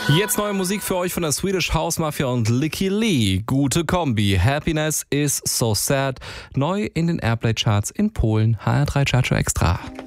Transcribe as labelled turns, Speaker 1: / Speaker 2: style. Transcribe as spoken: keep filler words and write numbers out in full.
Speaker 1: Jetzt neue Musik für euch von der Swedish House Mafia und Licky Lee. Gute Kombi. Happiness is so sad. Neu in den Airplay Charts in Polen. H R drei Chacho Extra.